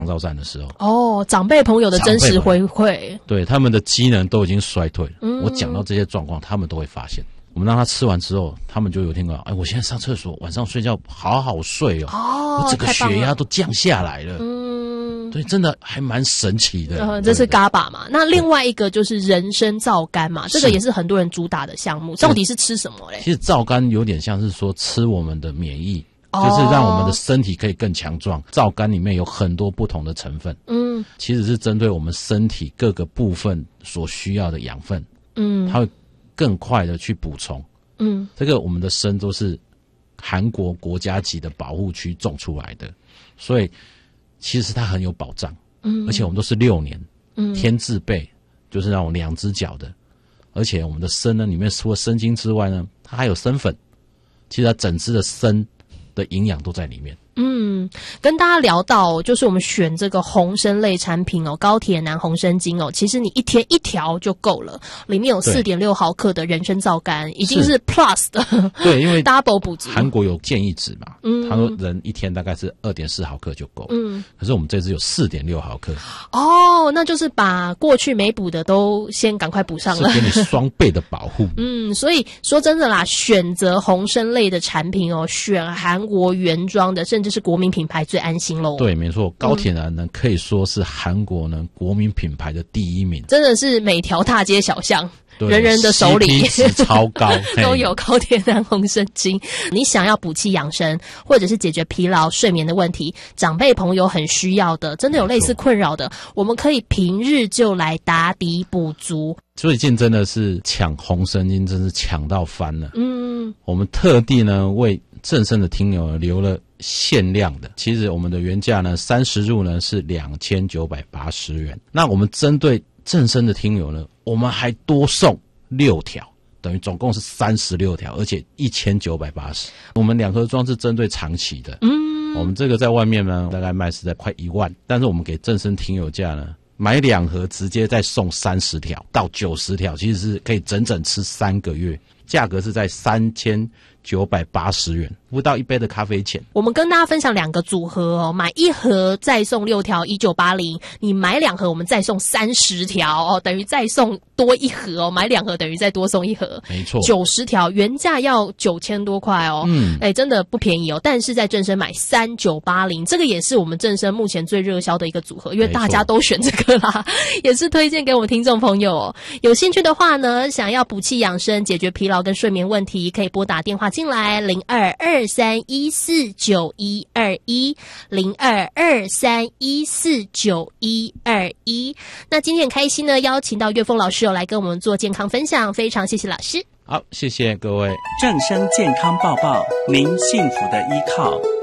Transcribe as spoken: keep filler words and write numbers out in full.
长照站的时候， 哦，长辈朋友的真实回馈， 对他们的机能都已经衰退了。嗯、我讲到这些状况，他们都会发现。我们让他吃完之后，他们就有听到，哎，我现在上厕所，晚上睡觉好好睡哦，哦，我整个血压都降下来了。嗯，对，真的还蛮神奇的。 呃，这是嘎巴嘛？那另外一个就是人参皂苷嘛，这个也是很多人主打的项目。到底是吃什么嘞？ 其实皂苷有点像是说吃我们的免疫。就是让我们的身体可以更强壮。皂苷里面有很多不同的成分，嗯，其实是针对我们身体各个部分所需要的养分，嗯，它会更快的去补充，嗯，这个我们的参都是韩国国家级的保护区种出来的，所以其实它很有保障，嗯，而且我们都是六年，嗯，天字辈，就是那种两只脚的，而且我们的参呢，里面除了参精之外呢，它还有参粉，其实它整只的参的营养都在里面。 嗯，跟大家聊到就是我们选这个红参类产品哦，高铁南红参精哦，其实你一天一条就够了，里面有 四点六 毫克的人参皂苷，已经是 plus 的， 对，因为 double 补足。韩国有建议值嘛，嗯，他说人一天大概是 二点四 毫克就够，嗯，可是我们这支有 四点六 毫克。 哦，那就是把过去没补的都先赶快补上了， 是给你双倍的保护。 嗯，所以说真的啦，选择红参类的产品哦，选韩国原装的，甚至是国民品牌最安心咯。 对，没错，高铁南呢、嗯、可以说是韩国呢国民品牌的第一名， 真的是每条大街小巷人人的手里 C P 值超高都有高铁南红参精。你想要补气养生，或者是解决疲劳睡眠的问题，长辈朋友很需要的，真的有类似困扰的，我们可以平日就来打底补足。 最近真的是抢红参精，真是抢到翻了。嗯，我们特地呢为正声的听友留了限量的，其实我们的原价呢三十入呢是两千九百八十元，那我们针对正声的听友呢，我们还多送六条，等于总共是三十六条，而且一千九百八十。我们两盒装是针对长期的，嗯，我们这个在外面呢大概卖是在快一万，但是我们给正声听友价呢，买两盒直接再送三十条到九十条，其实是可以整整吃三个月，价格是在三千九百八十元，不到一杯的咖啡钱。 我们跟大家分享两个组合哦，买一盒再送六条一九八零，你买两盒我们再送三十条哦，等于再送多一盒哦，买两盒等于再多送一盒， 没错， 九十条原价要九千多块哦，嗯，哎，真的不便宜哦。但是在正声买三九八零，这个也是我们正声目前最热销的一个组合，因为大家都选这个啦，也是推荐给我们听众朋友哦。有兴趣的话呢，想要补气养生、解决疲劳跟睡眠问题，可以拨打电话进来零二二三一四九一二一零二二三一四九一二一。那今天很开心呢，邀请到岳峰老师有来跟我们做健康分享，非常谢谢老师。 好，谢谢各位。 正声健康报报，您幸福的依靠。